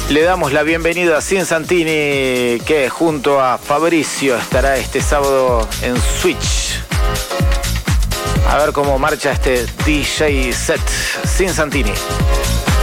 Le damos la bienvenida a Sin Santini, que junto a Fabricio estará este sábado en Switch. A ver cómo marcha este DJ set. Sin Santini.